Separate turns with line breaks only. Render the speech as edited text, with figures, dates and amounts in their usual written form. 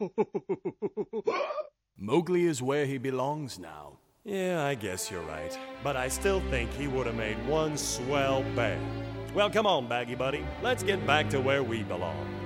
Mowgli is where he belongs now.
Yeah, I guess you're right. But I still think he would have made one swell bear. Well, come on, Baggy Buddy. Let's get back to where we belong.